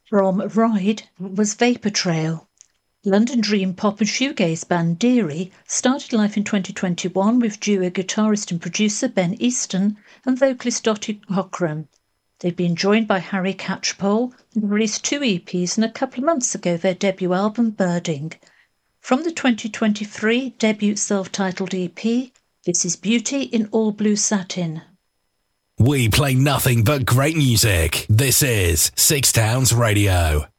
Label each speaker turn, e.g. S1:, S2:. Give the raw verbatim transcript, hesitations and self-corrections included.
S1: From Ride was Vapor Trail. London dream pop and shoegaze band Deary started life in twenty twenty-one with duo guitarist and producer Ben Easton and vocalist Dottie Cochran. They've been joined by Harry Catchpole and released two E Ps and a couple of months ago their debut album Birding. From the twenty twenty-three debut self-titled E P, this is Beauty in All Blue Satin.
S2: We play nothing but great music. This is Six Towns Radio.